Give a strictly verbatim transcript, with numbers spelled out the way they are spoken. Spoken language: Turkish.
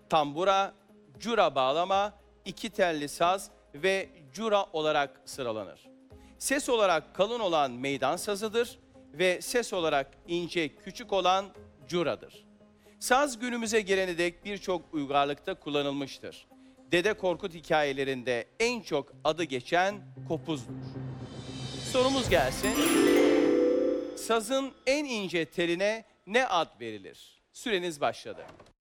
tambura, cura bağlama, iki telli saz ve cura olarak sıralanır. Ses olarak kalın olan meydan sazıdır ve ses olarak ince küçük olan curadır. Saz günümüze gelene dek birçok uygarlıkta kullanılmıştır. Dede Korkut hikayelerinde en çok adı geçen kopuzdur. Sorumuz gelsin. Sazın en ince teline ne ad verilir? Süreniz başladı.